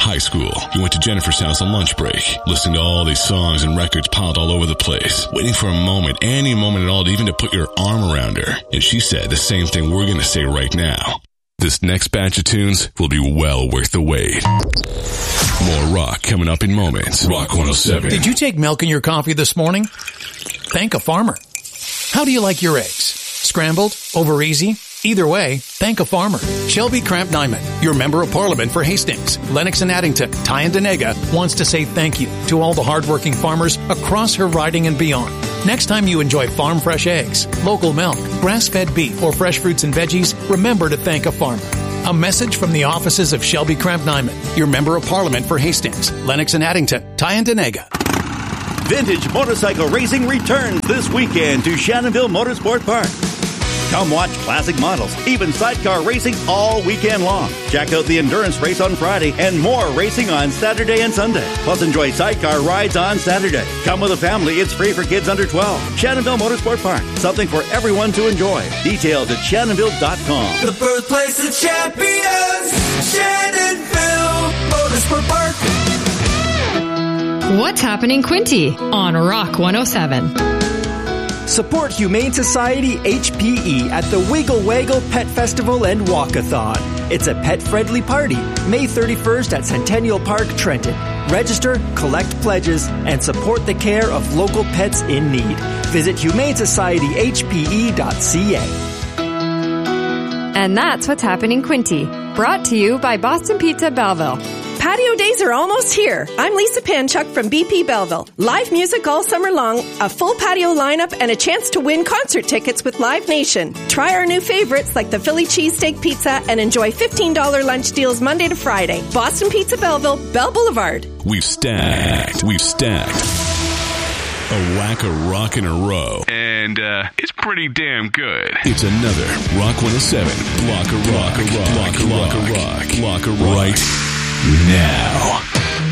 high school. You went to Jennifer's house on lunch break, listening to all these songs and records piled all over the place, waiting for a moment, any moment at all, even to put your arm around her. And she said the same thing we're going to say right now. This next batch of tunes will be well worth the wait. More rock coming up in moments. Rock 107. Did you take milk in your coffee this morning? Thank a farmer. How do you like your eggs? Scrambled? Over easy? Either way, thank a farmer. Shelby Cramp Nyman, your Member of Parliament for Hastings, Lennox and Addington, Tyendinaga, wants to say thank you to all the hardworking farmers across her riding and beyond. Next time you enjoy farm fresh eggs, local milk, grass-fed beef, or fresh fruits and veggies, remember to thank a farmer. A message from the offices of Shelby Cramp Nyman, your Member of Parliament for Hastings, Lennox and Addington, Tyendinaga. Vintage motorcycle racing returns this weekend to Shannonville Motorsport Park. Come watch classic models, even sidecar racing all weekend long. Check out the endurance race on Friday and more racing on Saturday and Sunday. Plus enjoy sidecar rides on Saturday. Come with a family, it's free for kids under 12. Shannonville Motorsport Park, something for everyone to enjoy. Details at shannonville.com. The birthplace of champions, Shannonville Motorsport Park. What's happening, Quinty, on Rock 107. Support Humane Society HPE at the Wiggle Waggle Pet Festival and Walkathon. It's a pet-friendly party, May 31st at Centennial Park, Trenton. Register, collect pledges, and support the care of local pets in need. Visit humanesocietyhpe.ca. And that's what's happening, Quinty. Brought to you by Boston Pizza Belleville. Patio days are almost here. I'm Lisa Panchuk from BP Belleville. Live music all summer long, a full patio lineup, and a chance to win concert tickets with Live Nation. Try our new favorites like the Philly cheesesteak pizza and enjoy $15 lunch deals Monday to Friday. Boston Pizza Belleville, Bell Boulevard. We've stacked a whack of rock in a row. And it's pretty damn good. It's another Rock 107 block of rock right now.